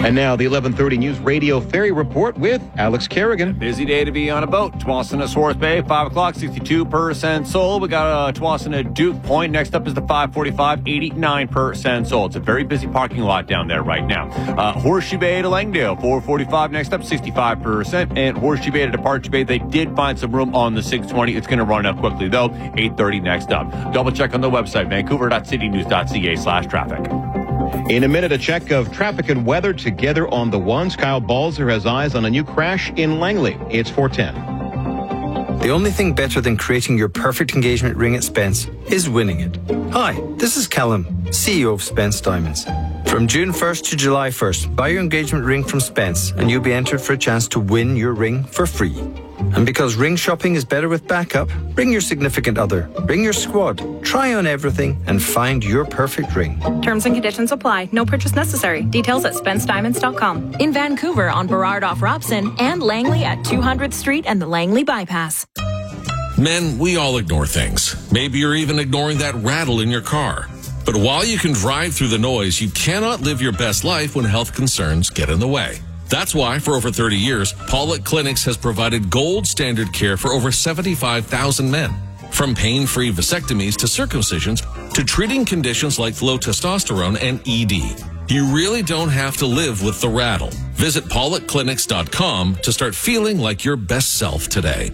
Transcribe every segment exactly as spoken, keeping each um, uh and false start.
And now the eleven thirty News Radio Ferry Report with Alex Kerrigan. Busy day to be on a boat. Tsawwassen Swarth Bay, five o'clock, sixty-two percent sold. We got uh, Tsawwassen Duke Point. Next up is the five forty-five, eighty-nine percent sold. It's a very busy parking lot down there right now. Uh, Horseshoe Bay to Langdale, four forty-five. Next up, sixty-five percent. And Horseshoe Bay to Departure Bay, they did find some room on the six twenty. It's going to run up quickly, though. eight thirty next up. Double check on the website, vancouver.citynews.ca slash traffic. In a minute, a check of traffic and weather together on the ones. Kyle Balzer has eyes on a new crash in Langley. It's four ten. The only thing better than creating your perfect engagement ring at Spence is winning it. Hi, this is Callum, C E O of Spence Diamonds. From June first to July first, buy your engagement ring from Spence and you'll be entered for a chance to win your ring for free. And because ring shopping is better with backup, bring your significant other, bring your squad, try on everything and find your perfect ring. Terms and conditions apply. No purchase necessary. Details at spence diamonds dot com. In Vancouver on Burrard off Robson and Langley at two hundredth Street and the Langley Bypass. Men, we all ignore things. Maybe you're even ignoring that rattle in your car. But while you can drive through the noise, you cannot live your best life when health concerns get in the way. That's why, for over thirty years, Pollock Clinics has provided gold standard care for over seventy-five thousand men. From pain-free vasectomies to circumcisions to treating conditions like low testosterone and E D. You really don't have to live with the rattle. Visit pollock clinics dot com to start feeling like your best self today.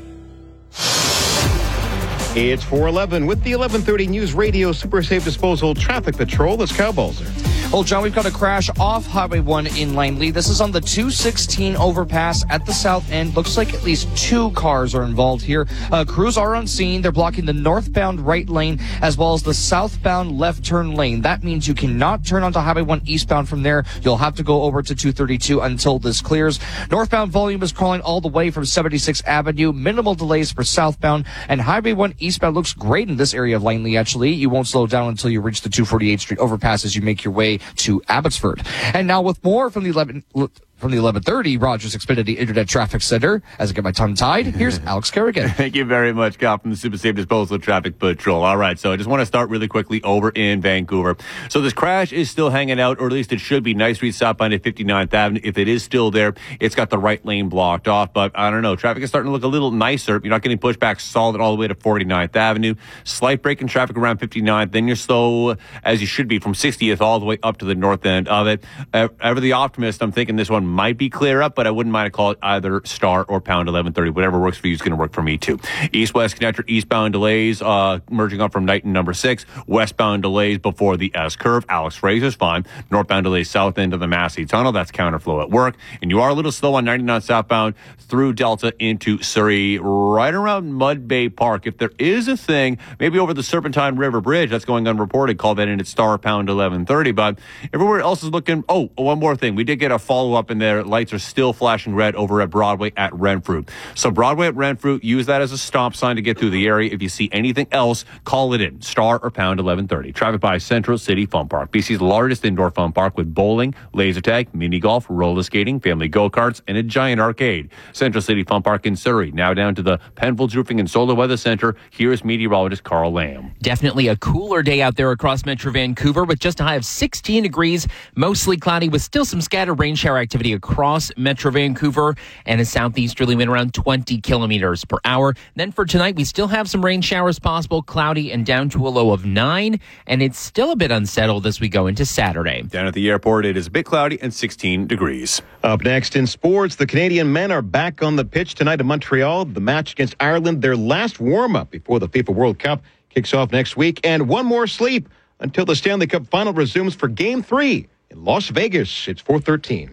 It's four eleven with the eleven thirty News Radio Super Safe Disposal Traffic Patrol. That's Kyle Balzer. Well, John, we've got a crash off Highway one in Langley. This is on the two sixteen overpass at the south end. Looks like at least two cars are involved here. Uh, crews are on scene. They're blocking the northbound right lane as well as the southbound left turn lane. That means you cannot turn onto Highway one eastbound from there. You'll have to go over to two thirty-two until this clears. Northbound volume is crawling all the way from seventy-sixth Avenue. Minimal delays for southbound. And Highway one eastbound looks great in this area of Langley, actually. You won't slow down until you reach the two forty-eighth Street overpass as you make your way to Abbotsford. And now with more from the eleven from the eleven thirty Rogers Xfinity Internet Traffic Center. As I get my tongue tied, here's Alex Kerrigan. Thank you very much, Kyle, from the Super Safe Disposal Traffic Patrol. All right, so I just want to start really quickly over in Vancouver. So this crash is still hanging out, or at least it should be. Ninth Street southbound at fifty-ninth Avenue. If it is still there, it's got the right lane blocked off. But I don't know, traffic is starting to look a little nicer. You're not getting pushed back solid all the way to forty-ninth Avenue. Slight break in traffic around fifty-ninth. Then you're slow, as you should be, from sixtieth all the way up to the north end of it. Ever the optimist, I'm thinking this one might be clear up, but I wouldn't mind to call it either star or pound eleven thirty. Whatever works for you is going to work for me too. East-west connector, eastbound delays, uh, merging up from Knighton number six. Westbound delays before the S-curve. Alex Fraser's fine. Northbound delays south end of the Massey Tunnel. That's counterflow at work. And you are a little slow on ninety-nine southbound through Delta into Surrey, right around Mud Bay Park. If there is a thing, maybe over the Serpentine River Bridge, that's going unreported. Call that in at star pound eleven thirty. But everywhere else is looking... Oh, one more thing. We did get a follow-up in there. Lights are still flashing red over at Broadway at Renfrew. So Broadway at Renfrew, use that as a stop sign to get through the area. If you see anything else, call it in. Star or pound eleven thirty. Traffic by Central City Fun Park. B C's largest indoor fun park with bowling, laser tag, mini golf, roller skating, family go-karts, and a giant arcade. Central City Fun Park in Surrey. Now down to the Penfolds Roofing and Solar Weather Center. Here's meteorologist Carl Lamb. Definitely a cooler day out there across Metro Vancouver with just a high of sixteen degrees. Mostly cloudy with still some scattered rain shower activity across Metro Vancouver and a southeasterly wind around twenty kilometers per hour. Then for tonight, we still have some rain showers possible, cloudy and down to a low of nine. And it's still a bit unsettled as we go into Saturday. Down at the airport, it is a bit cloudy and sixteen degrees. Up next in sports, the Canadian men are back on the pitch tonight in Montreal. The match against Ireland, their last warm-up before the FIFA World Cup, kicks off next week. And one more sleep until the Stanley Cup final resumes for Game three in Las Vegas. It's four thirteen.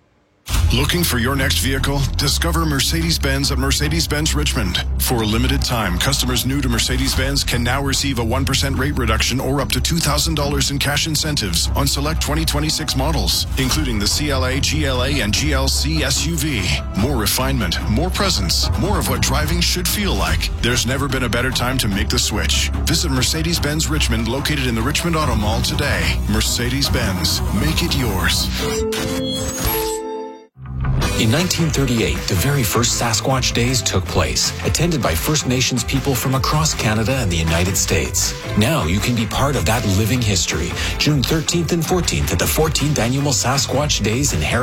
Looking for your next vehicle? Discover Mercedes-Benz at Mercedes-Benz Richmond. For a limited time, customers new to Mercedes-Benz can now receive a one percent rate reduction or up to two thousand dollars in cash incentives on select twenty twenty-six models, including the C L A, G L A, and G L C S U V. More refinement, more presence, more of what driving should feel like. There's never been a better time to make the switch. Visit Mercedes-Benz Richmond, located in the Richmond Auto Mall today. Mercedes-Benz. Make it yours. In nineteen thirty-eight, the very first Sasquatch Days took place, attended by First Nations people from across Canada and the United States. Now you can be part of that living history. June thirteenth and fourteenth at the fourteenth Annual Sasquatch Days in Harris